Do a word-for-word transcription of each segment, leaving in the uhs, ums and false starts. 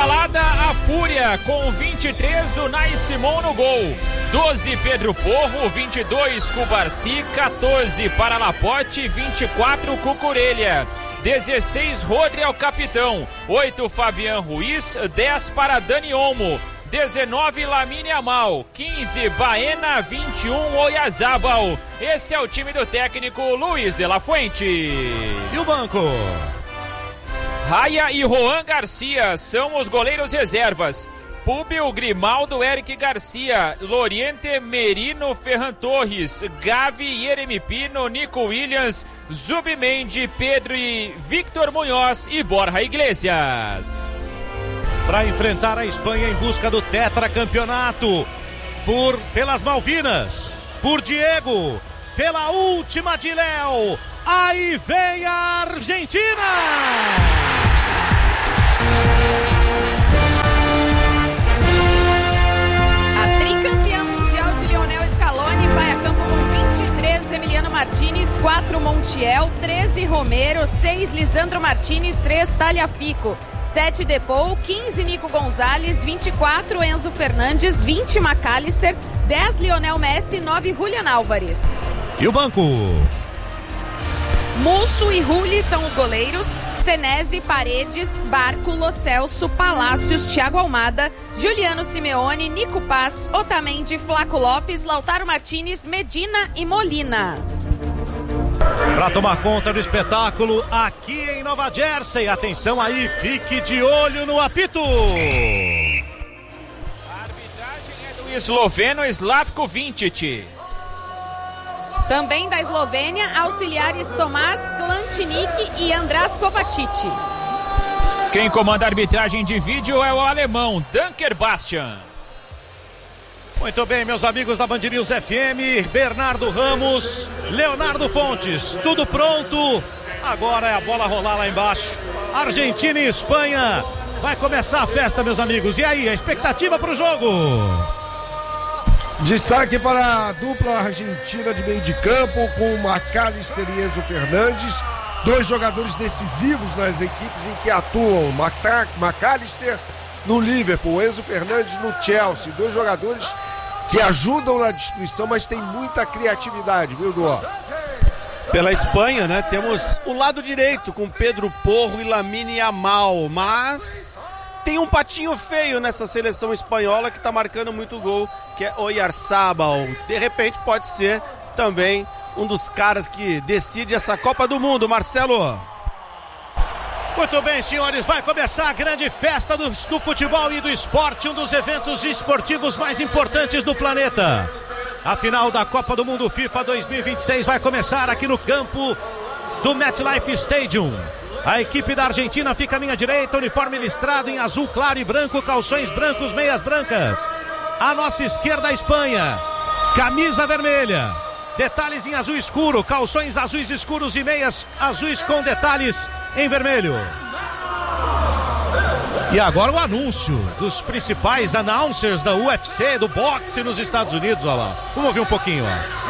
escalada a Fúria, com vinte e três o Nai Simon no gol, doze Pedro Porro, vinte e dois Cubarci, quatorze para Laporte, vinte e quatro Cucurelha, dezesseis Rodri é o capitão, oito Fabian Ruiz, dez para Dani Olmo, dezenove Lamine Yamal, quinze Baena, vinte e um Oyarzabal. Esse é o time do técnico Luiz de la Fuente. E o banco? Raya e Juan Garcia são os goleiros reservas. Púbio, Grimaldo, Eric Garcia, Loriente, Merino, Ferran Torres, Gavi, Yeremi Pino, Nico Williams, Zubimendi, Pedro e Victor Munhoz e Borja Iglesias. Para enfrentar a Espanha em busca do tetracampeonato, por pelas Malvinas, por Diego, pela última de Léo, aí vem a Argentina! A tricampeã mundial de Lionel Scaloni vai a campo com vinte e três Emiliano Martinez, quatro Montiel, treze Romero, seis Lisandro Martinez, três Tagliafico, sete Depou, quinze Nico Gonzalez, vinte e quatro Enzo Fernandes, vinte McAllister, dez Lionel Messi, nove Julian Álvares. E o banco? Musso e Rulli são os goleiros, Senesi, Paredes, Barco, Lo Celso, Palácios, Thiago Almada, Juliano Simeone, Nico Paz, Otamendi, Flaco Lopes, Lautaro Martinez, Medina e Molina. Para tomar conta do espetáculo aqui em Nova Jersey, atenção aí, fique de olho no apito. A arbitragem é do esloveno Slavko Vincic. Também da Eslovênia, auxiliares Tomás Klantinic e András Kovacic. Quem comanda a arbitragem de vídeo é o alemão Dunker Bastian. Muito bem, meus amigos da Band News F M, Bernardo Ramos, Leonardo Fontes, tudo pronto. Agora é a bola rolar lá embaixo. Argentina e Espanha. Vai começar a festa, meus amigos. E aí, a expectativa para o jogo? Destaque para a dupla argentina de meio de campo com McAllister e Enzo Fernandes, dois jogadores decisivos nas equipes em que atuam. McAllister no Liverpool, Enzo Fernandes no Chelsea, dois jogadores que ajudam na destruição, mas tem muita criatividade, viu, Duó? Pela Espanha, né, temos o lado direito com Pedro Porro e Lamine Yamal, mas tem um patinho feio nessa seleção espanhola que está marcando muito gol, que é Oyarzabal. De repente pode ser também um dos caras que decide essa Copa do Mundo, Marcelo. Muito bem, senhores, vai começar a grande festa do, do futebol e do esporte, um dos eventos esportivos mais importantes do planeta. A final da Copa do Mundo FIFA dois mil e vinte e seis vai começar aqui no campo do MetLife Stadium. A equipe da Argentina fica à minha direita, uniforme listrado em azul claro e branco, calções brancos, meias brancas. À nossa esquerda, a Espanha, camisa vermelha, detalhes em azul escuro, calções azuis escuros e meias azuis com detalhes em vermelho. E agora o anúncio dos principais announcers da U F C, do boxe nos Estados Unidos, olha lá. Vamos ouvir um pouquinho, ó.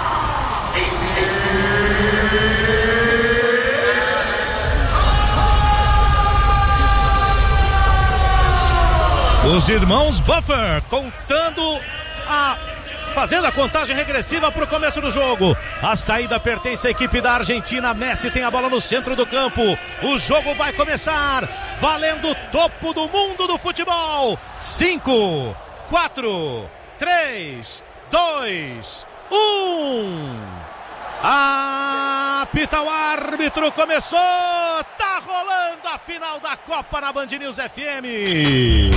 Os irmãos Buffer contando a... fazendo a contagem regressiva para o começo do jogo. A saída pertence à equipe da Argentina. Messi tem a bola no centro do campo. O jogo vai começar, valendo o topo do mundo do futebol. Cinco, quatro, três, dois, um. Apita o árbitro, começou, tá rolando a final da Copa na Band News F M.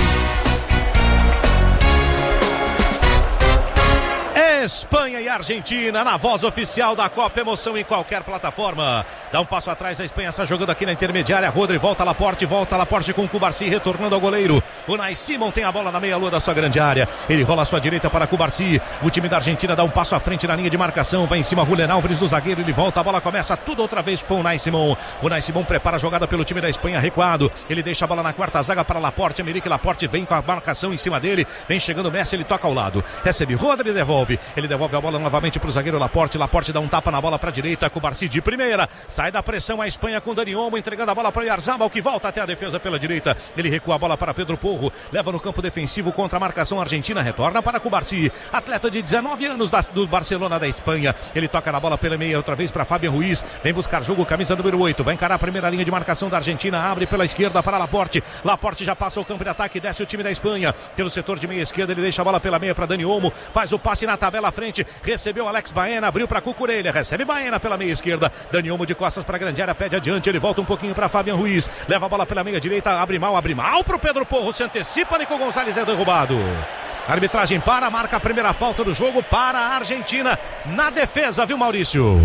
Espanha e Argentina na voz oficial da Copa, emoção em qualquer plataforma. Dá um passo atrás, a Espanha está jogando aqui na intermediária. Rodri volta a Laporte, volta a Laporte com o Cubarci retornando ao goleiro. O Nai Simon tem a bola na meia-lua da sua grande área. Ele rola à sua direita para Cubarci. O time da Argentina dá um passo à frente na linha de marcação. Vai em cima Julian Álvares do zagueiro. Ele volta, a bola começa tudo outra vez com o Nai Simon. O Nai Simon prepara a jogada pelo time da Espanha recuado. Ele deixa a bola na quarta zaga para Laporte. América Laporte vem com a marcação em cima dele. Vem chegando Messi, ele toca ao lado. Recebe Rodri e devolve. ele devolve a bola novamente pro zagueiro Laporte, Laporte dá um tapa na bola pra direita, Cubarsí de primeira, sai da pressão a Espanha com Dani Olmo, entregando a bola para Oyarzabal, que volta até a defesa pela direita, ele recua a bola para Pedro Porro, leva no campo defensivo contra a marcação argentina, retorna para Cubarsí, atleta de dezenove anos da, do Barcelona da Espanha, ele toca na bola pela meia outra vez para Fabian Ruiz, vem buscar jogo, camisa número oito, vai encarar a primeira linha de marcação da Argentina, abre pela esquerda para Laporte, Laporte já passa o campo de ataque, desce o time da Espanha, pelo setor de meia esquerda, ele deixa a bola pela meia para Dani Olmo, faz o passe na tabela à frente, recebeu Alex Baena, abriu para Cucurella, recebe Baena pela meia esquerda, Dani Olmo de costas para a grande área, pede adiante, ele volta um pouquinho para Fabian Ruiz, leva a bola pela meia direita, abre mal, abre mal pro Pedro Porro, se antecipa, Nico Gonzalez é derrubado. A arbitragem para, marca a primeira falta do jogo para a Argentina na defesa, viu, Maurício?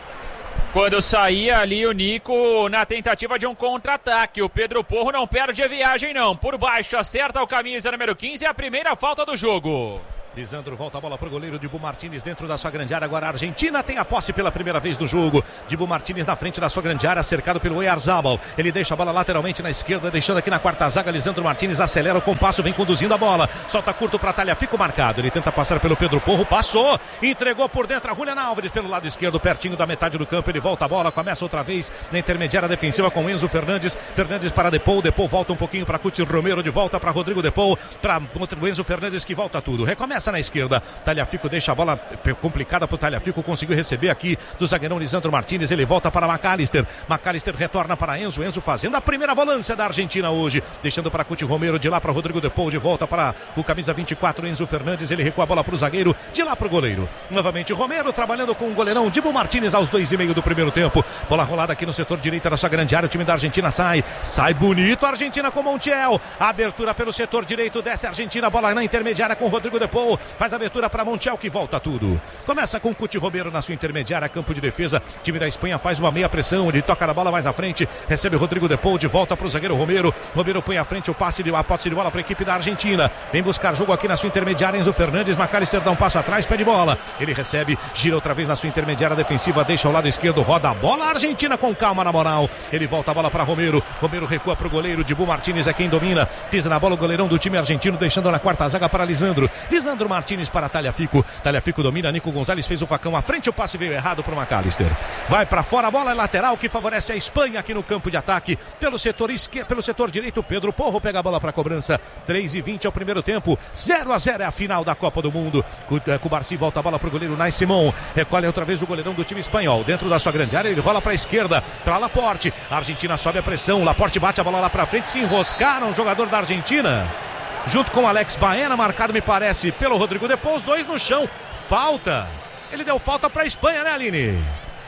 Quando saía ali o Nico na tentativa de um contra-ataque, o Pedro Porro não perde a viagem não, por baixo acerta o camisa número quinze, a primeira falta do jogo. Lisandro volta a bola pro goleiro Dibu Martínez dentro da sua grande área. Agora a Argentina tem a posse pela primeira vez do jogo. Dibu Martínez na frente da sua grande área, cercado pelo Oyarzabal. Ele deixa a bola lateralmente na esquerda, deixando aqui na quarta zaga. Lisandro Martínez acelera o compasso, vem conduzindo a bola. Solta curto para Tagliafico marcado. Ele tenta passar pelo Pedro Porro, passou, entregou por dentro a Julián Álvares pelo lado esquerdo, pertinho da metade do campo. Ele volta a bola, começa outra vez na intermediária defensiva com Enzo Fernandes. Fernandes para Depou, Depou volta um pouquinho para Cuti Romero, de volta para Rodrigo Depou, para o Enzo Fernandes que volta tudo. Recomeça na esquerda. Tagliafico deixa a bola complicada para o Tagliafico, conseguiu receber aqui do zagueirão Lisandro Martínez, ele volta para McAllister, McAllister retorna para Enzo, Enzo fazendo a primeira volância da Argentina hoje, deixando para Cuti Romero, de lá para Rodrigo Depou, de volta para o camisa vinte e quatro, Enzo Fernandes, ele recua a bola para o zagueiro, de lá para o goleiro, novamente Romero trabalhando com o goleirão Dibu Martínez aos dois e meio do primeiro tempo, bola rolada aqui no setor direito da sua grande área, o time da Argentina sai, sai bonito a Argentina com Montiel, abertura pelo setor direito, desce a Argentina, bola na intermediária com Rodrigo Depou, faz a abertura para Montiel que volta tudo. Começa com Cuti Romero na sua intermediária, campo de defesa. Time da Espanha faz uma meia pressão, ele toca na bola mais à frente, recebe Rodrigo Depou, de volta para o zagueiro Romero. Romero põe à frente o passe de, a posse de bola para a equipe da Argentina. Vem buscar jogo aqui na sua intermediária, Enzo Fernandes, McAllister dá um passo atrás, pede bola. Ele recebe, gira outra vez na sua intermediária defensiva, deixa ao lado esquerdo, roda a bola, a Argentina com calma na moral. Ele volta a bola para Romero. Romero recua para o goleiro, Dibu Martínez é quem domina. Pisa na bola o goleirão do time argentino, deixando na quarta zaga para Lisandro. Lisandro Martínez para Tagliafico. Tagliafico domina, Nico Gonzalez fez o facão à frente, o passe veio errado para o McAllister. Vai para fora, a bola é lateral que favorece a Espanha aqui no campo de ataque. Pelo setor esquerdo, pelo setor direito, Pedro Porro pega a bola para a cobrança. três e vinte é o primeiro tempo, zero a zero é a final da Copa do Mundo. Cubarsí volta a bola para o goleiro Nai Simón. Recolhe outra vez o goleirão do time espanhol. Dentro da sua grande área, ele rola para a esquerda, para Laporte. A Argentina sobe a pressão, Laporte bate a bola lá para frente, se enroscaram o jogador da Argentina. Junto com Alex Baena, marcado me parece pelo Rodrigo Depou, os dois no chão. Falta. Ele deu falta para a Espanha, né, Aline?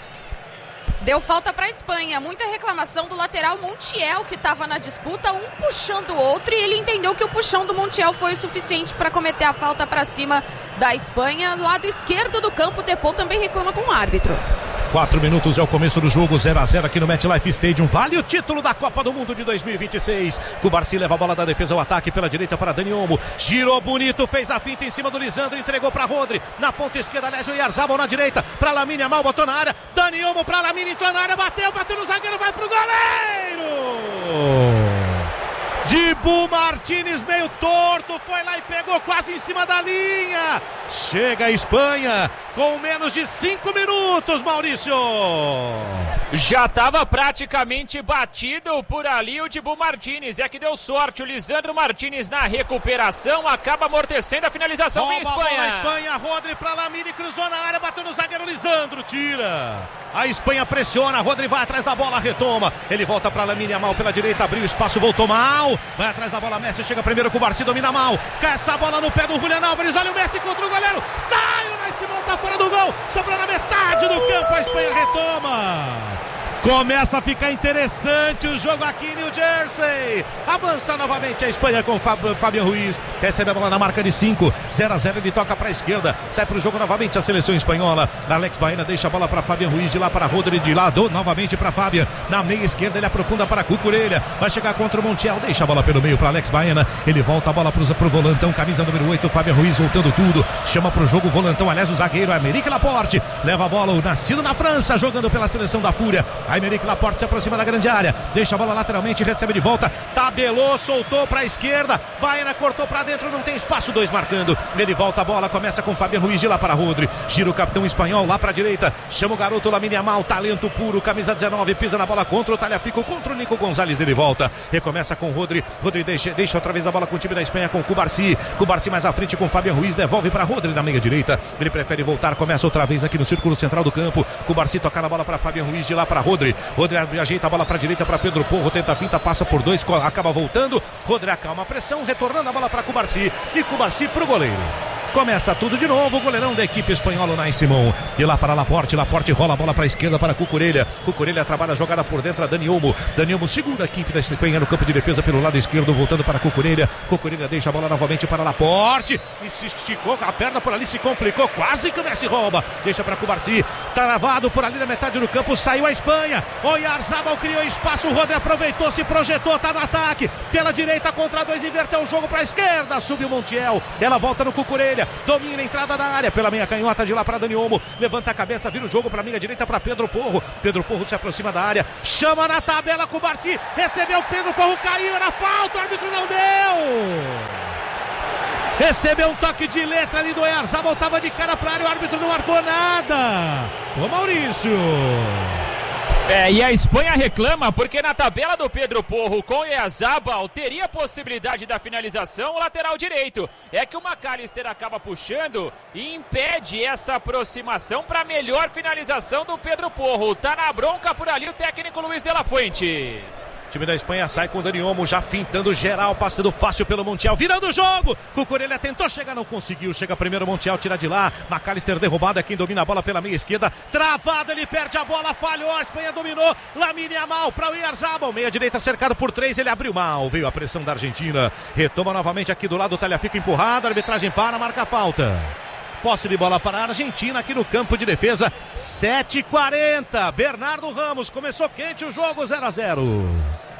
Deu falta para a Espanha, muita reclamação do lateral Montiel, que estava na disputa, um puxando o outro, e ele entendeu que o puxão do Montiel foi o suficiente para cometer a falta para cima da Espanha. Lado esquerdo do campo, Depou também reclama com o árbitro. Quatro minutos é o começo do jogo, zero a zero aqui no MetLife Stadium. Vale o título da Copa do Mundo de dois mil e vinte e seis. Cubarsí leva a bola da defesa ao ataque pela direita para Dani Olmo. Girou bonito, fez a finta em cima do Lisandro, entregou para Rodri. Na ponta esquerda, aliás, o Oyarzabal na direita. Para Lamine Yamal, botou na área. Dani Olmo para Lamine, entrou na área, bateu, bateu no zagueiro, vai pro goleiro! Dibu Martínez meio torto, foi lá e pegou quase em cima da linha. Chega a Espanha com menos de cinco minutos, Maurício. Já estava praticamente batido por ali o Dibu Martínez. É que deu sorte, o Lisandro Martínez na recuperação acaba amortecendo a finalização. Vem Espanha. Bola, Espanha, Rodri para Lamine, cruzou na área, bateu no zagueiro Lisandro, tira. A Espanha pressiona, Rodri vai atrás da bola, retoma. Ele volta para Lamine Yamal pela direita, abriu espaço, voltou mal. Vai atrás da bola, Messi chega primeiro com o Cubarsí, domina mal. Cai essa bola no pé do Julián Álvares, olha o Messi contra o goleiro. Sai, o Nai Simón tá fora do gol. Sobrou na metade do campo, a Espanha retoma. Começa a ficar interessante o jogo aqui em New Jersey. Avança novamente a Espanha com Fab, Fabian Ruiz. Recebe a bola na marca de cinco. zero a zero, ele toca para a esquerda. Sai para o jogo novamente a seleção espanhola. Alex Baena deixa a bola para Fabian Ruiz. De lá para Rodri, de lá do, novamente para Fabian. Na meia esquerda ele aprofunda para Cucurella. Vai chegar contra o Montiel. Deixa a bola pelo meio para Alex Baena. Ele volta a bola para o volantão. Camisa número oito, Fabian Ruiz voltando tudo. Chama para o jogo o volantão. Aliás, o zagueiro Aymeric Laporte. Leva a bola, o nascido na França, jogando pela seleção da Fúria. Aymeric Laporte se aproxima da grande área, deixa a bola lateralmente, recebe de volta, tabelou, soltou pra esquerda, Baena cortou pra dentro, não tem espaço, dois marcando, ele volta a bola, começa com Fabian Ruiz de lá para Rodri, gira o capitão espanhol lá pra direita, chama o garoto Lamine Yamal, talento puro, camisa dezenove, pisa na bola contra o Tagliafico, contra o Nico Gonzalez, ele volta, recomeça com Rodri, Rodri deixa, deixa outra vez a bola com o time da Espanha, com Cubarsí, Cubarsí mais à frente com Fabian Ruiz, devolve para Rodri na meia direita, ele prefere voltar, começa outra vez aqui no círculo central do campo, Cubarsí toca na bola para Fabian Ruiz, de lá para Rodri, Rodri ajeita a bola para direita para Pedro Porro, tenta a finta, passa por dois, acaba voltando, Rodri acalma a pressão, retornando a bola para Cubarsí, e Cubarsí pro goleiro. Começa tudo de novo, o goleirão da equipe espanhola, Unai Simón. De lá para Laporte, Laporte rola a bola para a esquerda para Cucurella. Cucurella trabalha a jogada por dentro a Dani Olmo. Dani Olmo segura a equipe da Espanha no campo de defesa pelo lado esquerdo, voltando para Cucurella. Cucurella deixa a bola novamente para Laporte. E se esticou, a perna por ali se complicou, quase que o Messi rouba. Deixa para Cubarsí, travado por ali na metade do campo, saiu a Espanha. Oyarzabal criou espaço, o Rodri aproveitou, se projetou, tá no ataque. Pela direita contra dois, inverteu o jogo para a esquerda, subiu Montiel. Ela volta no Cucurella. Domina a entrada da área pela meia canhota, de lá para Dani Olmo, levanta a cabeça, vira o jogo para a meia direita para Pedro Porro, Pedro Porro se aproxima da área, chama na tabela com o Cubarsí, recebeu Pedro Porro, caiu, era falta, o árbitro não deu, recebeu um toque de letra ali do Oyarzabal, voltava de cara para a área, o árbitro não marcou nada. Ô Maurício. É, e a Espanha reclama porque na tabela do Pedro Porro com Oyarzabal teria possibilidade da finalização o lateral direito. É que o McAllister acaba puxando e impede essa aproximação para melhor finalização do Pedro Porro. Tá na bronca por ali o técnico Luiz de la Fuente. O time da Espanha sai com o Dani Olmo já fintando geral, passando fácil pelo Montiel, virando o jogo. Cucurella tentou chegar, não conseguiu. Chega primeiro o Montiel, tira de lá. McAllister derrubado, é quem domina a bola pela meia esquerda. Travado, ele perde a bola, falhou. A Espanha dominou. Lamine Yamal para o Oyarzabal. Meia direita cercado por três, ele abriu mal. Veio a pressão da Argentina. Retoma novamente aqui do lado, o Tagliafico empurrado. A arbitragem para, marca a falta. Posse de bola para a Argentina aqui no campo de defesa. sete e quarenta. Bernardo Ramos, começou quente o jogo, zero a zero.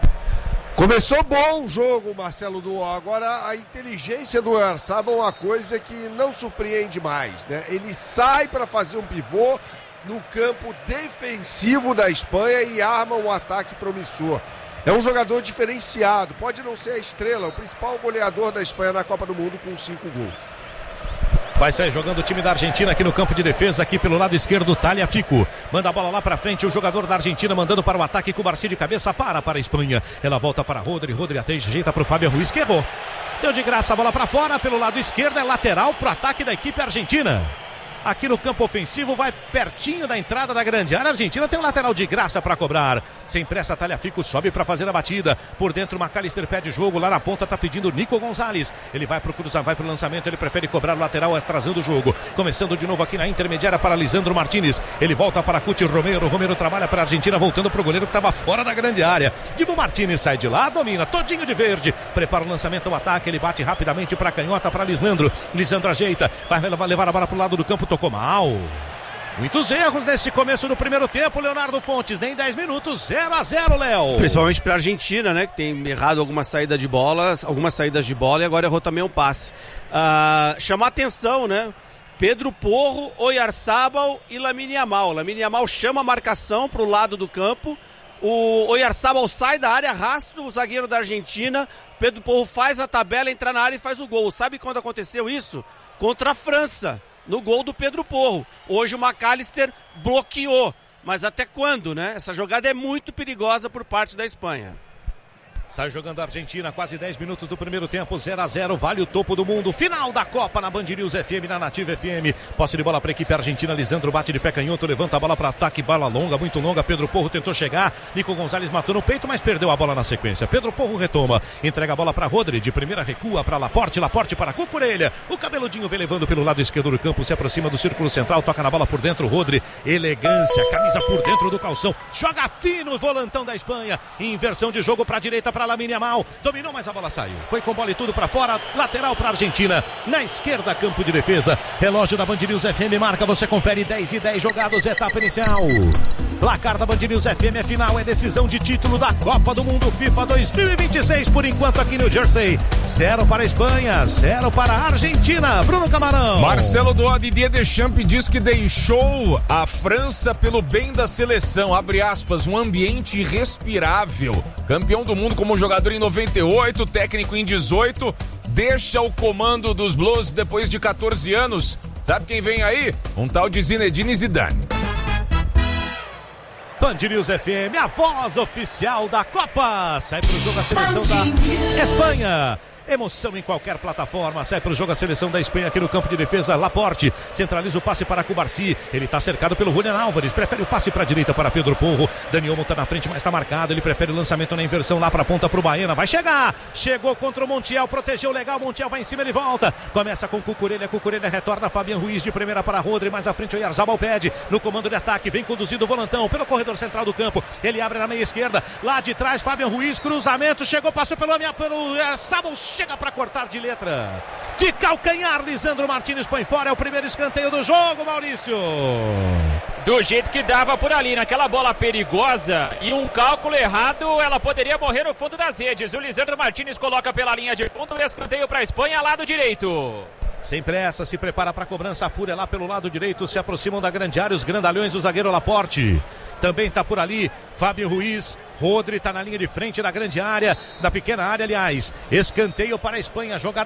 Começou bom o jogo, Marcelo Duó. Agora a inteligência do Oyarzabal é uma coisa que não surpreende mais, né? Ele sai para fazer um pivô no campo defensivo da Espanha e arma um ataque promissor. É um jogador diferenciado, pode não ser a estrela, o principal goleador da Espanha na Copa do Mundo com cinco gols. Vai sair jogando o time da Argentina aqui no campo de defesa, aqui pelo lado esquerdo, Tagliafico. Manda a bola lá pra frente, o jogador da Argentina mandando para o ataque, com o Cubarsí de cabeça, para para a Espanha. Ela volta para Rodri, Rodri até ajeita para o Fabian Ruiz, que errou. Deu de graça a bola para fora, pelo lado esquerdo, é lateral pro ataque da equipe argentina. Aqui no campo ofensivo, vai pertinho da entrada da grande área. A Argentina tem um lateral de graça para cobrar. Sem pressa, Tagliafico sobe para fazer a batida. Por dentro, McAllister pede jogo. Lá na ponta tá pedindo Nico Gonzalez. Ele vai pro cruzar, vai pro lançamento. Ele prefere cobrar o lateral, atrasando o jogo. Começando de novo aqui na intermediária para Lisandro Martínez. Ele volta para Cuti Romero. Romero trabalha para a Argentina, voltando pro goleiro que estava fora da grande área. Dibu Martínez sai de lá, domina, todinho de verde. Prepara o lançamento, o ataque. Ele bate rapidamente para a canhota, para Lisandro. Lisandro ajeita, vai levar a bola pro lado do campo. Tocou mal. Muitos erros nesse começo do primeiro tempo, Leonardo Fontes, nem dez minutos, zero a zero, Léo. Principalmente para a Argentina, né, que tem errado algumas saídas de bola, algumas saídas de bola e agora errou também um passe. Uh, chamar atenção, né? Pedro Porro, Oyarzabal e Lamine Yamal. Lamine Yamal chama a marcação para o lado do campo. O Oyarzabal sai da área, arrasta o zagueiro da Argentina. Pedro Porro faz a tabela, entra na área e faz o gol. Sabe quando aconteceu isso? Contra a França, no gol do Pedro Porro. Hoje o McAllister bloqueou. Mas até quando, né? Essa jogada é muito perigosa por parte da Espanha. Sai jogando a Argentina, quase dez minutos do primeiro tempo, zero a zero, vale o topo do mundo. Final da Copa na Band News F M, na Nativa F M. Posse de bola para a equipe argentina, Lisandro bate de pé canhoto, levanta a bola para ataque, bola longa, muito longa. Pedro Porro tentou chegar, Nico Gonzalez matou no peito, mas perdeu a bola na sequência. Pedro Porro retoma, entrega a bola para Rodri, de primeira recua para Laporte, Laporte para Cucurella. O cabeludinho vem levando pelo lado esquerdo do campo, se aproxima do círculo central, toca na bola por dentro, Rodri, elegância, camisa por dentro do calção, joga fino o volantão da Espanha, inversão de jogo para a direita para Lamine Yamal, dominou, mas a bola saiu, foi com bola e tudo para fora, lateral para a Argentina, na esquerda, campo de defesa, relógio da Band News F M marca, você confere dez e dez jogados, etapa inicial. Placar da Band News F M é final, é decisão de título da Copa do Mundo FIFA dois mil e vinte e seis, por enquanto aqui no Jersey. Zero para a Espanha, zero para a Argentina. Bruno Camarão. Marcelo Doa, Didier Deschamps diz que deixou a França pelo bem da seleção, abre aspas, um ambiente irrespirável. Campeão do mundo como jogador em noventa e oito, técnico em dezoito, deixa o comando dos Blues depois de catorze anos. Sabe quem vem aí? Um tal de Zinedine Zidane. Band News F M, a voz oficial da Copa. Sai pro jogo a seleção da Espanha. Emoção em qualquer plataforma. Sai para o jogo a seleção da Espanha aqui no campo de defesa. Laporte centraliza o passe para Cubarsí. Ele está cercado pelo Julián Álvares. Prefere o passe para a direita para Pedro Porro. Dani Olmo está na frente, mas está marcado. Ele prefere o lançamento na inversão lá para a ponta para o Baena. Vai chegar. Chegou contra o Montiel. Protegeu legal. Montiel vai em cima, ele volta. Começa com Cucurella. Cucurella retorna. Fabian Ruiz de primeira para Rodri. Mais à frente o Oyarzabal pede. No comando de ataque. Vem conduzido o volantão pelo corredor central do campo. Ele abre na meia esquerda. Lá de trás, Fabian Ruiz. Cruzamento. Chegou, passou pelo, pelo Oyarzabal. Chega para cortar de letra. De calcanhar, Lisandro Martins põe fora. É o primeiro escanteio do jogo, Maurício. Do jeito que dava por ali, naquela bola perigosa e um cálculo errado, ela poderia morrer no fundo das redes. O Lisandro Martins coloca pela linha de fundo o escanteio para a Espanha, lado direito. Sem pressa, se prepara para a cobrança. A Fúria lá pelo lado direito. Se aproximam da grande área os grandalhões do zagueiro Laporte. Também está por ali Fábio Ruiz. Rodri está na linha de frente da grande área, da pequena área, aliás. Escanteio para a Espanha. Jogada